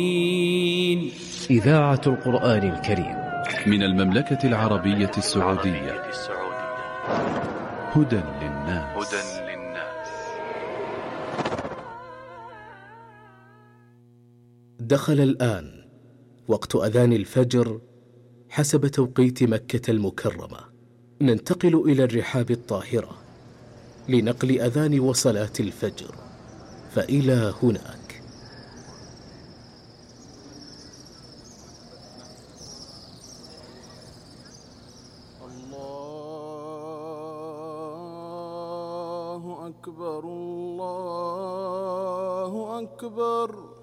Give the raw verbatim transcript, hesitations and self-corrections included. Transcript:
إذاعة القرآن الكريم من المملكة العربية السعودية. هدى للناس. دخل الآن وقت أذان الفجر حسب توقيت مكة المكرمة. ننتقل إلى الرحاب الطاهرة لنقل أذان وصلاة الفجر، فإلى هناك. الله أكبر، الله أكبر.